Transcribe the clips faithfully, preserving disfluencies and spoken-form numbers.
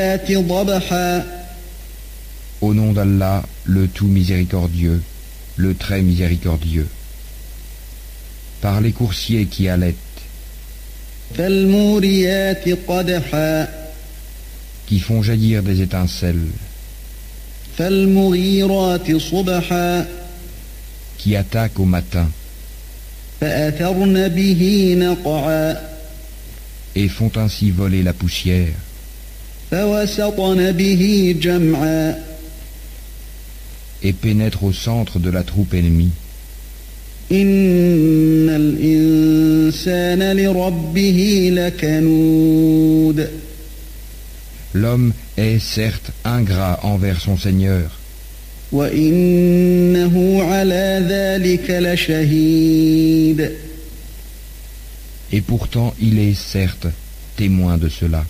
ضبحا Au nom d'Allah, le tout miséricordieux, le très miséricordieux. Par les coursiers qui allaitent, فالموريات قدحا qui font jaillir des étincelles, فالمغيرات صبحا qui attaquent au matin فأثرن به نقعا et font ainsi voler la poussière, فوسطن به جمعا et pénètrent au centre de la troupe ennemie. إن الإنسان لربه لكنود L'homme est certes ingrat envers son Seigneur, وإنه على ذلك لشهيد et pourtant il est certes témoin de cela.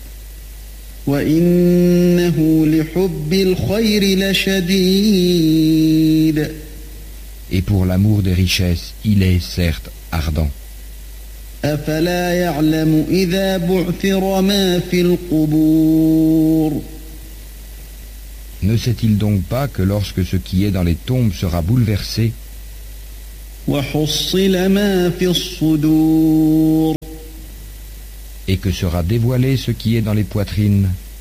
وإنه لحب الخير لشديد Et pour l'amour des richesses, il est certes ardent. أفلا يعلم إذا بعثر ما في القبور Ne sait-il donc pas que lorsque ce qui est dans les tombes sera bouleversé, وحصل ما في الصدور et que sera dévoilé ce qui est dans les poitrines,